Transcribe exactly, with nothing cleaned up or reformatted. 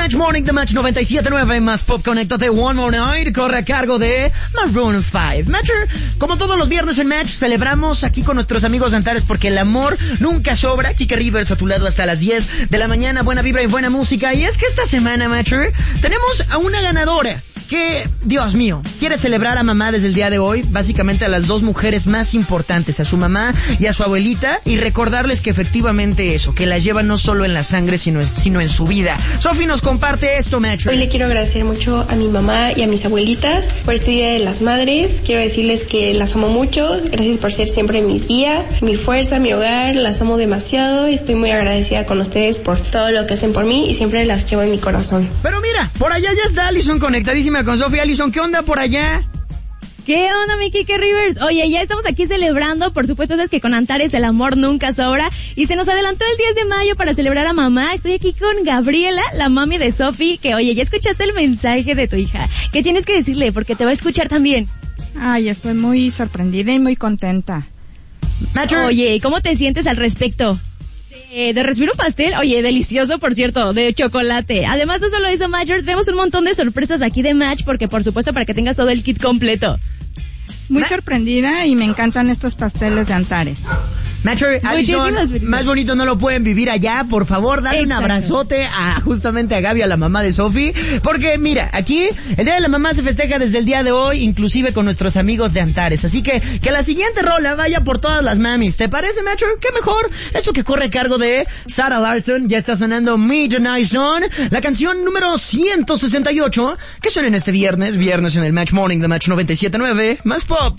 Match Morning, The Match noventa y siete punto nueve, más pop, conéctate One More Night, corre a cargo de Maroon cinco. Matcher, como todos los viernes en Match, celebramos aquí con nuestros amigos de Antares porque el amor nunca sobra. Kike Rivers a tu lado hasta las diez de la mañana, buena vibra y buena música. Y es que esta semana, Matcher, tenemos a una ganadora que, Dios mío, quiere celebrar a mamá desde el día de hoy, básicamente a las dos mujeres más importantes, a su mamá y a su abuelita, y recordarles que efectivamente eso, que la llevan no solo en la sangre, sino, sino en su vida. Sofi nos comparte esto, Metro. Hoy le quiero agradecer mucho a mi mamá y a mis abuelitas por este Día de las Madres. Quiero decirles que las amo mucho, gracias por ser siempre mis guías, mi fuerza, mi hogar, las amo demasiado. Estoy muy agradecida con ustedes por todo lo que hacen por mí y siempre las llevo en mi corazón. Pero mira, por allá ya está Alison conectadísima con Sofía. Alison, ¿qué onda por allá? ¿Qué onda, mi Kike Rivers? Oye, ya estamos aquí celebrando, por supuesto, es que con Antares el amor nunca sobra, y se nos adelantó el diez de mayo para celebrar a mamá. Estoy aquí con Gabriela, la mami de Sofi, que oye, ya escuchaste el mensaje de tu hija. ¿Qué tienes que decirle? Porque te va a escuchar también. Ay, estoy muy sorprendida y muy contenta. Macho. Oye, ¿cómo te sientes al respecto? Eh, de recibir un pastel, oye, delicioso, por cierto, de chocolate. Además, no solo eso, Major, tenemos un montón de sorpresas aquí de Match, porque por supuesto para que tengas todo el kit completo. Muy Ma- sorprendida y me encantan estos pasteles de Antares. Matcher, Alison, más bonito no lo pueden vivir allá. Por favor, dale Exacto. un abrazote a justamente a Gaby, a la mamá de Sofi, porque mira, aquí el Día de la Mamá se festeja desde el día de hoy, inclusive con nuestros amigos de Antares. Así que que la siguiente rola vaya por todas las mamis. ¿Te parece, Matcher? ¿Qué mejor? Eso que corre a cargo de Sarah Larson. Ya está sonando Midnight Sun, la canción número ciento sesenta y ocho, que suena en este viernes, viernes en el Match Morning de Match noventa y siete punto nueve, más pop.